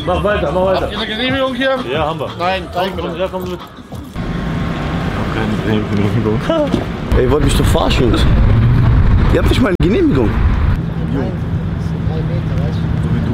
Mach weiter, mach weiter. Habt ihr eine Genehmigung hier? Ja, haben wir. Nein, zeig mir Ja, komm mit. Keine Genehmigung. Ey, ihr wollt mich doch verarschen, Jungs. Ihr habt nicht mal eine Genehmigung. Nein, das sind 3 Meter, weißt du?